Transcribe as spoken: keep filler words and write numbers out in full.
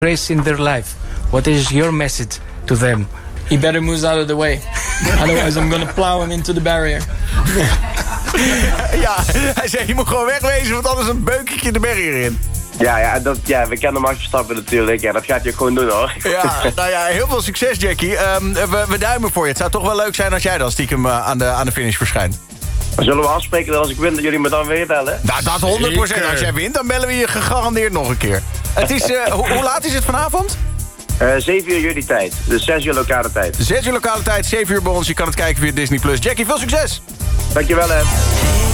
race in their life. What is your message to them? He better move out of the way. Otherwise I'm gonna plow him into the barrier. Ja, hij zei, je moet gewoon wegwezen, want anders een beukje de berg hierin. Ja, ja, dat, ja, we kennen Max Verstappen natuurlijk. Ja, dat gaat hij ook gewoon doen, hoor. Ja, nou ja, heel veel succes, Jackie. Um, we, we duimen voor je. Het zou toch wel leuk zijn als jij dan stiekem uh, aan, de, aan de finish verschijnt. Zullen we afspreken dat als ik win, dat jullie me dan weer bellen? Nou, dat honderd procent. Zeker. Als jij wint, dan bellen we je gegarandeerd nog een keer. Het is, uh, ho hoe laat is het vanavond? Uh, zeven uur jullie tijd. Dus zes uur lokale tijd. zes uur lokale tijd, zeven uur bij ons. Je kan het kijken via Disney plus. Jackie, veel succes! Dankjewel, hè.